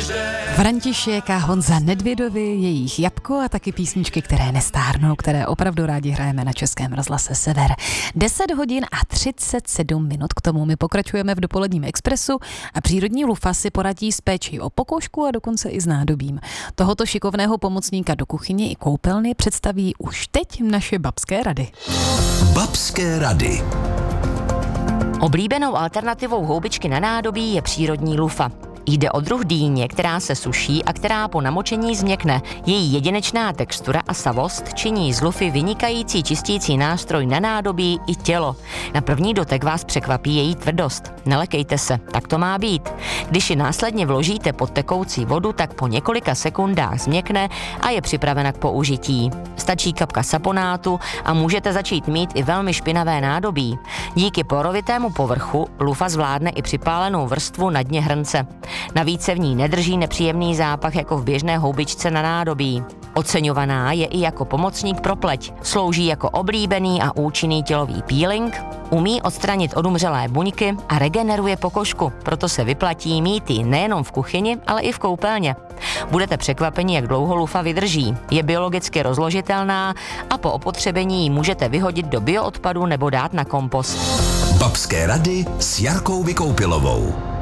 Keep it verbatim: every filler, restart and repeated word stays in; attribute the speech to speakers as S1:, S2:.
S1: František a Honza Nedvědovi, jejich Jabko a taky písničky, které nestárnou, které opravdu rádi hrajeme na Českém rozhlase Sever. deset hodin a třicet sedm minut, k tomu my pokračujeme v dopoledním expresu a přírodní lufa si poradí s péčí o pokožku a dokonce i s nádobím. Tohoto šikovného pomocníka do kuchyně i koupelny představí už teď naše babské rady.
S2: Babské rady.
S3: Oblíbenou alternativou houbičky na nádobí je přírodní lufa. Jde o druh dýně, která se suší a která po namočení změkne. Její jedinečná textura a savost činí z lufy vynikající čistící nástroj na nádobí i tělo. Na první dotek vás překvapí její tvrdost. Nelekejte se, tak to má být. Když ji následně vložíte pod tekoucí vodu, tak po několika sekundách změkne a je připravena k použití. Stačí kapka saponátu a můžete začít mít i velmi špinavé nádobí. Díky porovitému povrchu lufa zvládne i připálenou vrstvu na dně hrnce. Navíc se v ní nedrží nepříjemný zápach jako v běžné houbičce na nádobí. Oceňovaná je i jako pomocník pro pleť. Slouží jako oblíbený a účinný tělový peeling, umí odstranit odumřelé buňky a regeneruje pokožku, proto se vyplatí mít ji nejenom v kuchyni, ale i v koupelně. Budete překvapeni, jak dlouho lufa vydrží. Je biologicky rozložitelná a po opotřebení ji můžete vyhodit do bioodpadu nebo dát na kompost.
S2: Babské rady s Jarkou Vykoupilovou.